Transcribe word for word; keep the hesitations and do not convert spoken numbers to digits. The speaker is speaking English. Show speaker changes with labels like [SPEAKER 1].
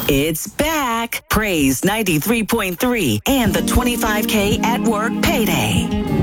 [SPEAKER 1] It's back. Praise ninety-three point three and the twenty-five K at work payday.